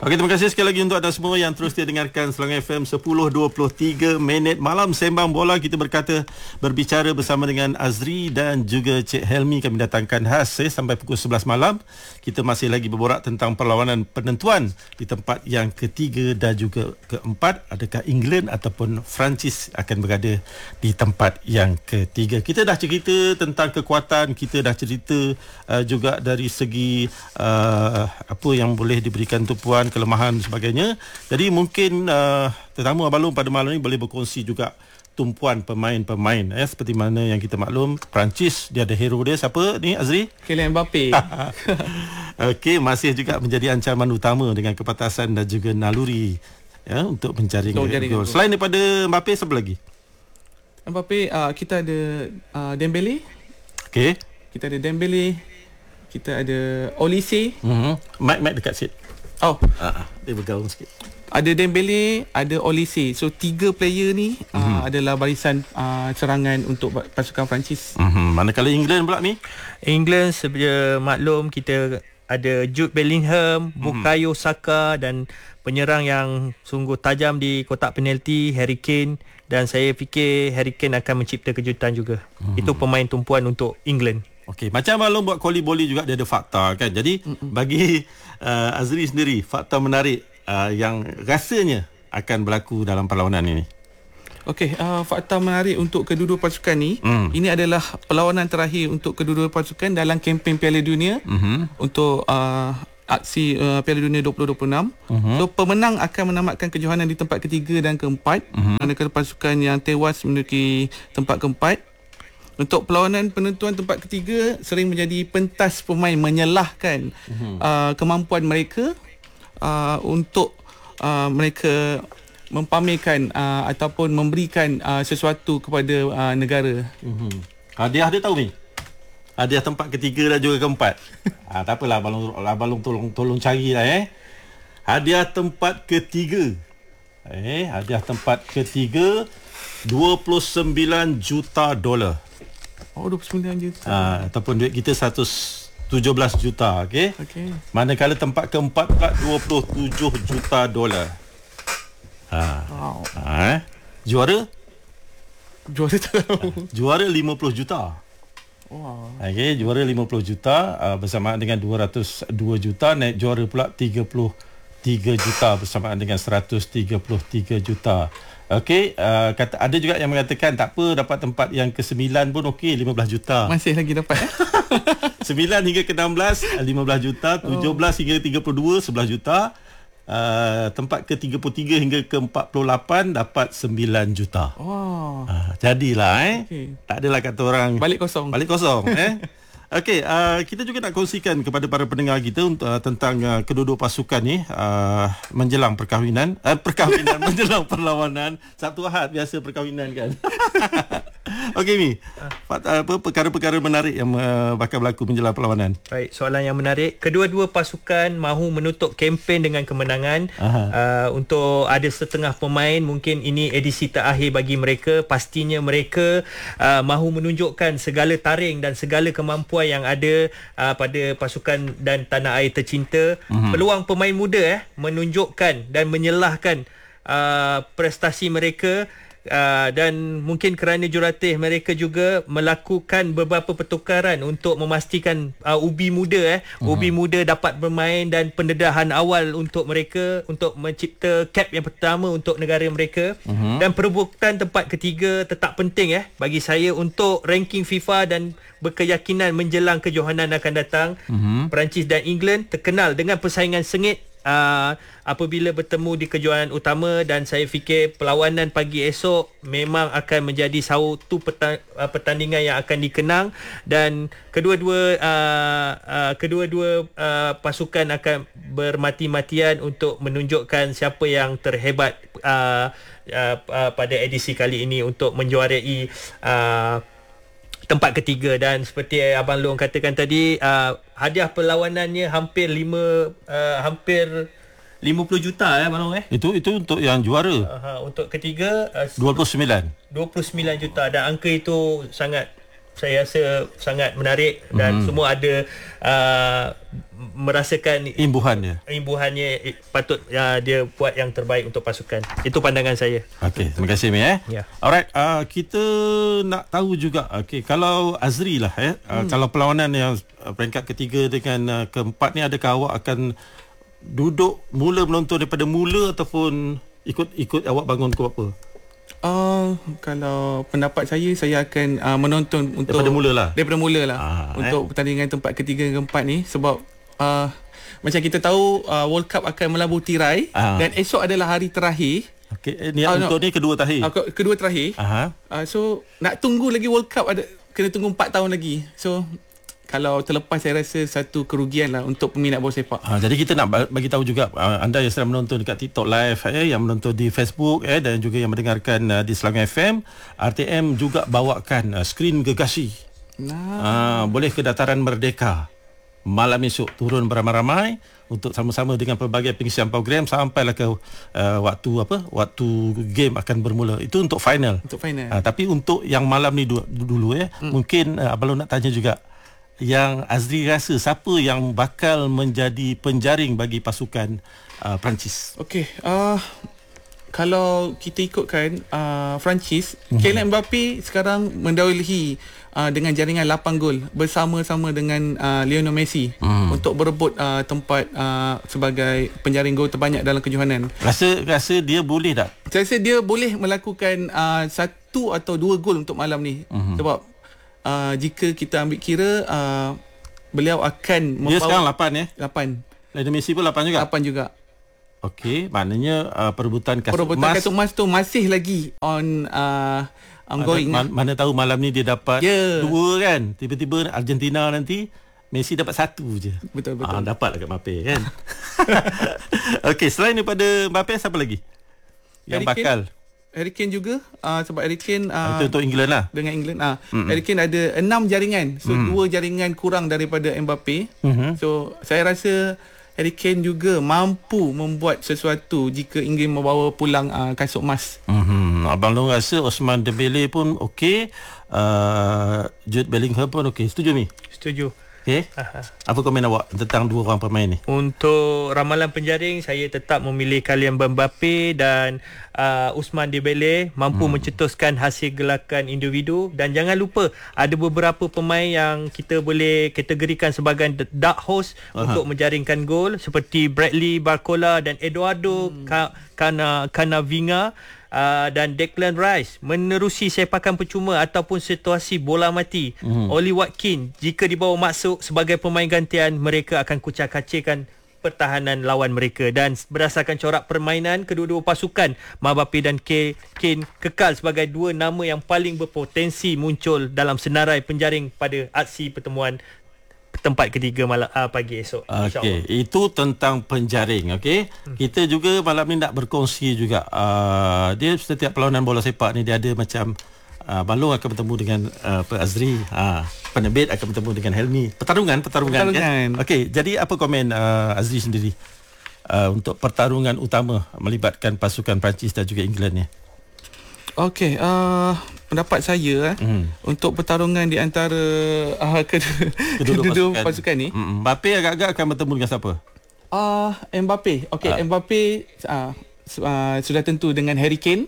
Okey, terima kasih sekali lagi untuk anda semua yang terus dengarkan Selangor FM 10.23 minit malam Sembang Bola. Kita berbicara bersama dengan Azri dan juga Cik Helmi. Kami datangkan khas sampai pukul 11 malam. Kita masih lagi berborak tentang perlawanan penentuan di tempat yang ketiga dan juga keempat. Adakah England ataupun Perancis akan berada di tempat yang ketiga. Kita dah cerita tentang kekuatan, kita dah cerita juga dari segi apa yang boleh diberikan tumpuan, kelemahan dan sebagainya. Jadi mungkin tetamu Abang Long pada malam ini boleh berkongsi juga tumpuan pemain-pemain seperti mana yang kita maklum Perancis dia ada hero dia, siapa ni Azri? Kylian Mbappe. Okey, masih juga menjadi ancaman utama dengan kepatasan dan juga naluri untuk mencari gol. Selain daripada Mbappe, siapa lagi? Mbappe, kita ada Dembele. Okey. Kita ada Dembele. Kita ada Olise. Mic dekat sikit. Oh, dia bergaung sikit. Ada Dembele, ada Olise. So 3 player ni adalah barisan serangan untuk pasukan Perancis. Manakala England pula ni? England sebenarnya maklum kita ada Jude Bellingham, Bukayo Saka dan penyerang yang sungguh tajam di kotak penalti Harry Kane, dan saya fikir Harry Kane akan mencipta kejutan juga. Itu pemain tumpuan untuk England. Okey, macam Abang buat Koli Boli juga dia ada fakta kan. Jadi bagi Azri sendiri, fakta menarik yang rasanya akan berlaku dalam perlawanan ini. Okey, fakta menarik untuk kedua-dua pasukan ni, ini adalah perlawanan terakhir untuk kedua-dua pasukan dalam kempen Piala Dunia untuk aksi Piala Dunia 2026. So pemenang akan menamatkan kejohanan di tempat ketiga dan keempat, manakala pasukan yang tewas menduduki tempat keempat. Untuk perlawanan penentuan tempat ketiga sering menjadi pentas pemain menyelahkan kemampuan mereka untuk mereka mempamerkan ataupun memberikan sesuatu kepada negara. Hadiah dia tahu ni? Hadiah tempat ketiga dan juga keempat. Tak apalah, Abang Long tolong carilah Hadiah tempat ketiga. Hadiah tempat ketiga $29 juta. Oh, 29 juta. Ataupun duit kita 117 juta, okey. Manakala tempat keempat pula $27 juta. Wow. Juara? Juara tahu. Juara 50 juta. Wow. Okey, juara 50 juta bersamaan dengan 202 juta, naik juara pula 33 juta bersamaan dengan 133 juta. Okey, ada juga yang mengatakan tak apa, dapat tempat yang ke-9 pun okey, 15 juta. Masih lagi dapat 9 hingga ke-16 15 juta, 17 hingga ke-32 11 juta. Tempat ke-33 hingga ke-48 dapat 9 juta. Wow. Jadilah Okay. Tak adalah kata orang Balik kosong. Okey, kita juga nak kongsikan kepada para pendengar kita tentang kedua-dua pasukan ni menjelang perkahwinan menjelang perlawanan. Sabtu Ahad biasa perkahwinan kan. Okey Mi, perkara-perkara menarik yang bakal berlaku menjelang perlawanan. Baik, soalan yang menarik. Kedua-dua pasukan mahu menutup kempen dengan kemenangan. Untuk ada setengah pemain mungkin ini edisi terakhir bagi mereka. Pastinya mereka mahu menunjukkan segala taring dan segala kemampuan yang ada pada pasukan dan tanah air tercinta. Peluang pemain muda menunjukkan dan menyelahkan prestasi mereka. Dan mungkin kerana jurulatih mereka juga melakukan beberapa pertukaran untuk memastikan ubi muda ubi muda dapat bermain, dan pendedahan awal untuk mereka untuk mencipta cap yang pertama untuk negara mereka. Dan perebutan tempat ketiga tetap penting bagi saya untuk ranking FIFA dan berkeyakinan menjelang kejohanan akan datang. Perancis dan England terkenal dengan persaingan sengit apabila bertemu di kejuaraan utama, dan saya fikir perlawanan pagi esok memang akan menjadi satu pertandingan yang akan dikenang, dan kedua-dua pasukan akan bermati-matian untuk menunjukkan siapa yang terhebat pada edisi kali ini untuk menjuarai tempat ketiga. Dan seperti Abang Long katakan tadi, hadiah perlawanannya hampir 50 juta Abang Long Itu untuk yang juara. Untuk ketiga 29 juta, dan angka itu sangat saya rasa sangat menarik dan semua ada merasakan imbuhannya patut dia buat yang terbaik untuk pasukan. Itu pandangan saya. Okey, terima kasih Mi Ya. Alright, kita nak tahu juga kalau Azri lah kalau perlawanan yang peringkat ketiga dengan keempat ni, adakah awak akan duduk mula menonton daripada mula ataupun ikut awak bangun ke apa? Kalau pendapat saya akan menonton untuk daripada mula lah untuk pertandingan tempat ketiga dan keempat ni, sebab macam kita tahu World Cup akan melabur tirai dan esok adalah hari terakhir. Untuk ni kedua terakhir. Kedua terakhir. So nak tunggu lagi World Cup, kena tunggu 4 tahun lagi. So kalau terlepas, saya rasa satu kerugian lah untuk peminat bola sepak. Jadi kita nak bagi tahu juga anda yang sedang menonton dekat TikTok Live, yang menonton di Facebook dan juga yang mendengarkan di Selangor FM, RTM juga bawakan skrin gegasi. Boleh ke Dataran Merdeka malam esok, turun beramai-ramai untuk sama-sama dengan pelbagai pengisian program sampailah ke waktu game akan bermula. Itu untuk final. Tapi untuk yang malam ni dulu mungkin Abang nak tanya juga, yang Azri rasa siapa yang bakal menjadi penjaring bagi pasukan Perancis? Okey, kalau kita ikutkan Perancis, Kylian Mbappe sekarang mendahului dengan jaringan 8 gol bersama-sama dengan Lionel Messi untuk berebut tempat sebagai penjaring gol terbanyak dalam kejohanan. Rasa dia boleh tak? Saya rasa dia boleh melakukan 1 atau 2 gol untuk malam ni. Sebab jika kita ambil kira beliau akan dia sekarang 8 8. Messi pun 8 juga? 8 juga. Okey, maknanya perebutan kasut emas tu masih lagi ongoing. Mana tahu malam ni dia dapat 2 kan. Tiba-tiba Argentina nanti Messi dapat 1 je. Betul. Dapatlah kat Mbappe kan. Okey, selain daripada Mbappe, siapa lagi yang bakal? Harry Kane juga, sebab Harry Kane itu untuk England lah. Dengan England Harry Kane ada 6 jaringan. So 2 jaringan kurang daripada Mbappe. So saya rasa Harry Kane juga mampu membuat sesuatu jika ingin membawa pulang kasut emas. Abang Long rasa Ousmane Dembele pun okey, Jude Bellingham pun okey. Setuju Mi? Setuju. Okay. Apa komen awak tentang 2 orang pemain ni? Untuk ramalan penjaring, saya tetap memilih Kylian Mbappe dan Ousmane Dembele mampu mencetuskan hasil gelakan individu. Dan jangan lupa, ada beberapa pemain yang kita boleh kategorikan sebagai dark horse untuk menjaringkan gol, seperti Bradley Barcola dan Eduardo Camavinga. Dan Declan Rice menerusi sepakan percuma ataupun situasi bola mati. Oli Watkins jika dibawa masuk sebagai pemain gantian, mereka akan kucak-kacirkan pertahanan lawan mereka. Dan berdasarkan corak permainan kedua-dua pasukan, Mbappe dan Kane kekal sebagai 2 nama yang paling berpotensi muncul dalam senarai penjaring pada aksi pertemuan tempat ketiga malam pagi esok. Okey, itu tentang penjaring. Okey, kita juga malam ni nak berkongsi juga. Dia setiap perlawanan bola sepak ni dia ada macam Balong akan bertemu dengan Azri, Penerbit akan bertemu dengan Helmi. Pertarungan. Kan? Okey, jadi apa komen Azri sendiri untuk pertarungan utama melibatkan pasukan Perancis dan juga England ni? Okey, pendapat saya untuk pertarungan di antara kedua pasukan ni, Mbappe agak-agak akan bertemu dengan siapa? Mbappe. Okey, Mbappe sudah tentu dengan Harry Kane.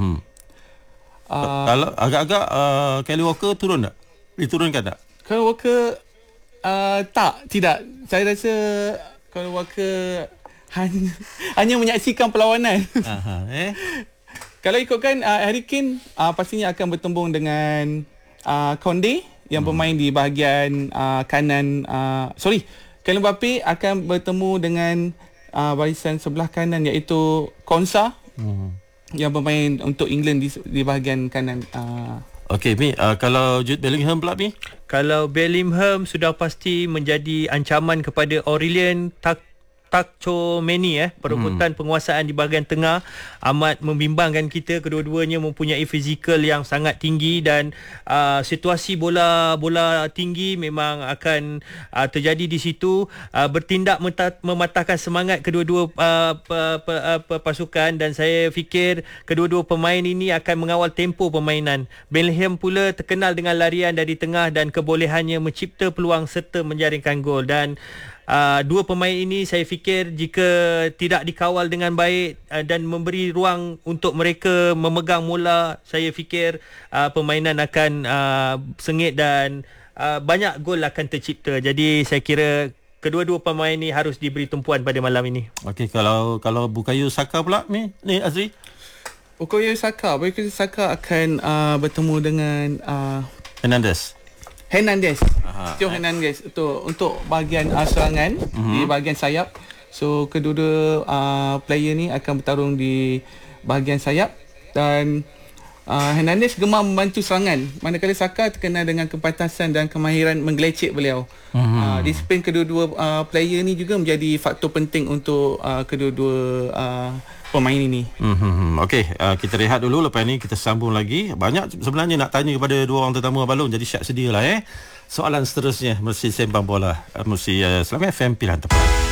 Kalau agak-agak Kyle Walker turun tak? Diturunkan tak? Kyle Walker tidak. Saya rasa Kyle Walker hanya menyaksikan perlawanan. Kalau ikutkan Harry Kane pastinya akan bertembung dengan Konde yang bermain di bahagian kanan. Kylian Mbappe akan bertemu dengan barisan sebelah kanan, iaitu Konsa yang bermain untuk England di bahagian kanan. Okey Mi, kalau Jude Bellingham pula Mi? Kalau Bellingham sudah pasti menjadi ancaman kepada Aurelien Tak Chomeni perebutan penguasaan di bahagian tengah amat membimbangkan kita. Kedua-duanya mempunyai fizikal yang sangat tinggi dan situasi bola tinggi memang akan terjadi di situ, bertindak mematahkan semangat kedua-dua pasukan, dan saya fikir kedua-dua pemain ini akan mengawal tempo permainan. Bellingham pula terkenal dengan larian dari tengah dan kebolehannya mencipta peluang serta menjaringkan gol, dan dua pemain ini saya fikir jika tidak dikawal dengan baik dan memberi ruang untuk mereka memegang bola, saya fikir permainan akan sengit dan banyak gol akan tercipta. Jadi saya kira kedua-dua pemain ini harus diberi tumpuan pada malam ini. Okey, kalau Bukayo Saka pula ni Azri. Bukayo Saka akan bertemu dengan Hernandez. Theo Hernandez untuk bahagian serangan di bahagian sayap. So kedua-dua player ni akan bertarung di bahagian sayap, dan Hernandez gemar membantu serangan, manakala Saka terkenal dengan kepantasan dan kemahiran menggelecek beliau. Disiplin kedua-dua player ni juga menjadi faktor penting untuk kedua-dua pemain ini. Okey, kita rehat dulu, lepas ni kita sambung lagi. Banyak sebenarnya nak tanya kepada dua orang tetamu Abang Long, jadi siap sedialah soalan seterusnya mesti Sembang Bola, mesti Selamat FM pilihan tepat.